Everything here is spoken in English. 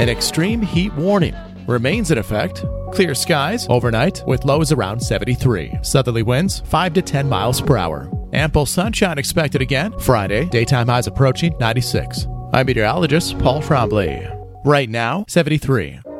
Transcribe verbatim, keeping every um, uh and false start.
An extreme heat warning remains in effect. Clear skies overnight with lows around seventy-three. Southerly winds five to ten miles per hour. Ample sunshine expected again Friday. Daytime highs approaching ninety-six. I'm meteorologist Paul Trombley. Right now, seventy-three.